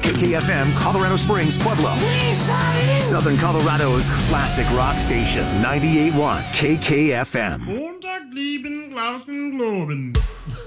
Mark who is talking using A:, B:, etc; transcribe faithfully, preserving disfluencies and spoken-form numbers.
A: K K F M, Colorado Springs, Pueblo. Southern Colorado's classic rock station, ninety-eight point one K K F M.
B: Montag, lieben, Glauben, Globen.